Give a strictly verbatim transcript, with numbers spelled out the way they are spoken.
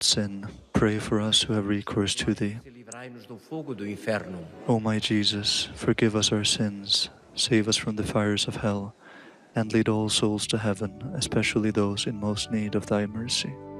without sin, pray for us who have recourse to Thee. Livrai-nos do fogo do inferno. O my Jesus, forgive us our sins, save us from the fires of hell, and lead all souls to heaven, especially those in most need of Thy mercy.